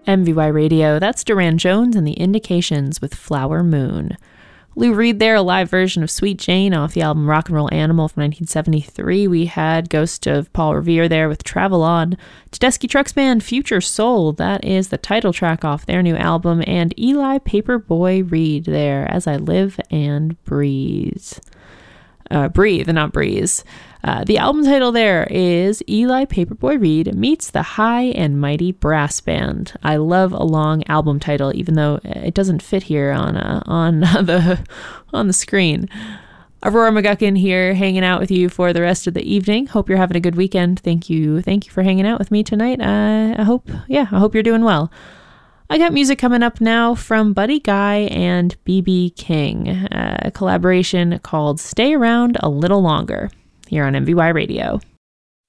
MVY Radio, that's Duran Jones and the Indications with Flower Moon. Lou Reed there, a live version of Sweet Jane off the album Rock and Roll Animal from 1973. We had Ghost of Paul Revere there with Travel On. Tedeschi Trucks Band, Future Soul, that is the title track off their new album. And Eli Paperboy Reed there, As I Live and Breathe, not Breeze. The album title there is Eli Paperboy Reed Meets the High and Mighty Brass Band. I love a long album title, even though it doesn't fit here on the screen. Aurora McGuckin here, hanging out with you for the rest of the evening. Hope you're having a good weekend. Thank you for hanging out with me tonight. I hope you're doing well. I got music coming up now from Buddy Guy and B.B. King, a collaboration called Stay Around a Little Longer, here on MVY Radio.